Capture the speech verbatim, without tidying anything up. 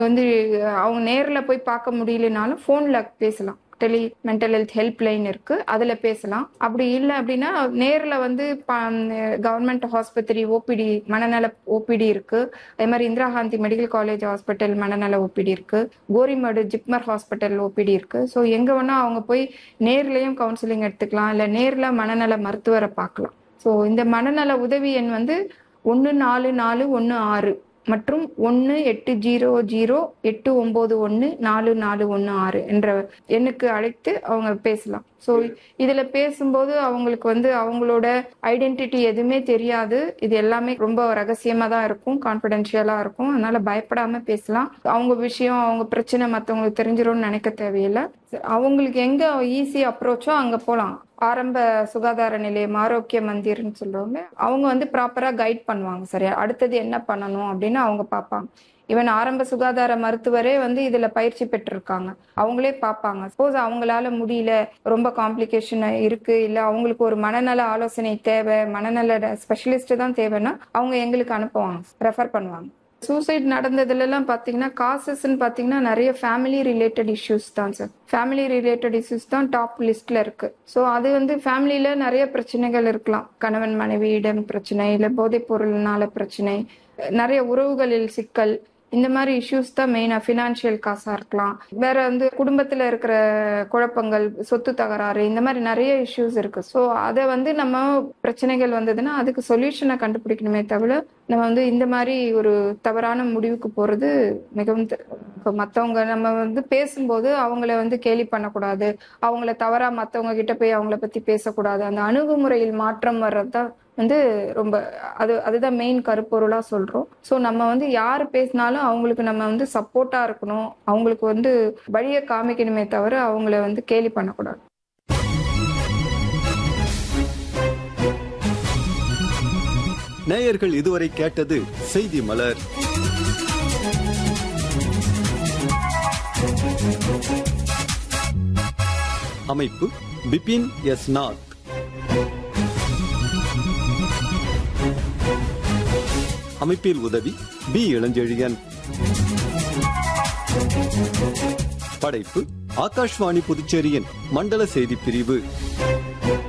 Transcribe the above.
வந்து அவங்க நேர்ல போய் பார்க்க முடியலனாலும் ஃபோன்ல பேசலாம். டெலி மென்டல் ஹெல்த் ஹெல்ப் லைன் இருக்கு, அதுல பேசலாம். அப்படி இல்லை அப்படின்னா நேர்ல வந்து கவர்மெண்ட் ஆஸ்பத்திரி ஓபிடி மனநல ஓபிடி இருக்கு. அதே மாதிரி Indira Gandhi medical college hospital மனநல ஓபிடி இருக்கு, கோரிமேடு ஜிப்மர் ஹாஸ்பிட்டல் ஓபிடி இருக்கு. ஸோ எங்க வேணா அவங்க போய் நேர்லயும் கவுன்சிலிங் எடுத்துக்கலாம், இல்லை நேர்ல மனநல மருத்துவரை பார்க்கலாம். ஸோ இந்த மனநல உதவி எண் வந்து ஒன்று நாலு நாலு ஒன்று ஆறு மற்றும் ஒன்று எட்டு ஜீரோ ஜீரோ எட்டு ஒன்பது ஒன்று நாலு நாலு ஒன்று ஆறு என்ற எண்ணுக்கு அழைத்து அவங்க பேசலாம். ஸோ இதுல பேசும்போது அவங்களுக்கு வந்து அவங்களோட ஐடென்டிட்டி எதுவுமே தெரியாது. இது எல்லாமே ரொம்ப ரகசியமா தான் இருக்கும், கான்பிடென்ஷியலா இருக்கும். அதனால பயப்படாம பேசலாம். அவங்க விஷயம் அவங்க பிரச்சனை மற்றவங்களுக்கு தெரிஞ்சிடும்னு நினைக்க தேவையில்லை. அவங்களுக்கு எங்க ஈஸி அப்ரோச்சோ அங்க போகலாம். ஆரம்ப சுகாதார நிலையம் ஆரோக்கிய மந்திர்னு சொல்றவங்க அவங்க வந்து ப்ராப்பரா கைட் பண்ணுவாங்க. சரியா அடுத்தது என்ன பண்ணணும் அப்படின்னு அவங்க பார்ப்பாங்க. ஈவன் ஆரம்ப சுகாதார மருத்துவரே வந்து இதுல பயிற்சி பெற்றிருக்காங்க, அவங்களே பார்ப்பாங்க. சப்போஸ் அவங்களால முடியல, ரொம்ப காம்ப்ளிகேஷன் இருக்கு, இல்ல அவங்களுக்கு ஒரு மனநல ஆலோசனை தேவை, மனநல ஸ்பெஷலிஸ்ட் தான் தேவைன்னா அவங்க எங்களுக்கு அனுப்புவாங்க, ரெஃபர் பண்ணுவாங்க. சூசைட் நடந்ததுல எல்லாம் பாத்தீங்கன்னா காசஸ்ன்னு பாத்தீங்கன்னா நிறைய ஃபேமிலி ரிலேட்டட் இஷ்யூஸ் தான் சார். ஃபேமிலி ரிலேட்டட் இஷ்யூஸ் தான் டாப் லிஸ்ட்ல இருக்கு. ஸோ அது வந்து ஃபேமிலியில நிறைய பிரச்சனைகள் இருக்கலாம். கணவன் மனைவியிடம் பிரச்சனை, இல்லை போதைப் பொருள்னால பிரச்சனை, நிறைய உறவுகளில் சிக்கல், இந்த மாதிரி இஷ்யூஸ் தான் மெயினா. ஃபினான்ஷியல் காசா இருக்கலாம், வேற வந்து குடும்பத்துல இருக்கிற குழப்பங்கள், சொத்து தகராறு, இந்த மாதிரி நிறைய இஷ்யூஸ் இருக்கு. ஸோ அதை வந்து நம்ம பிரச்சனைகள் வந்ததுன்னா அதுக்கு சொல்யூஷனை கண்டுபிடிக்கணுமே தவிர நம்ம வந்து இந்த மாதிரி ஒரு தவறான முடிவுக்கு போறது மிகவும். இப்போ மற்றவங்க நம்ம வந்து பேசும்போது அவங்கள வந்து கேலி பண்ணக்கூடாது, அவங்கள தவறா மற்றவங்க கிட்ட போய் அவங்கள பத்தி பேசக்கூடாது. அந்த அணுகுமுறையில் மாற்றம் வர்றதுதான் வந்து ரொம்ப அது அதுதான் மெயின் கருப்பொருளா சொல்றோம். ஸோ நம்ம வந்து யாரு பேசினாலும் அவங்களுக்கு நம்ம வந்து சப்போர்ட்டா இருக்கணும், அவங்களுக்கு வந்து வழியை காமிக்கணுமே தவிர அவங்கள வந்து கேலி பண்ணக்கூடாது. நேயர்கள் இதுவரை கேட்டது செய்தி மலர். அமைப்பு பிபின் எஸ் நாத். அமைப்பில் உதவி பி இளஞ்செழியன். படைப்பு ஆகாஷ்வாணி புதுச்சேரியின் மண்டல செய்தி பிரிவு.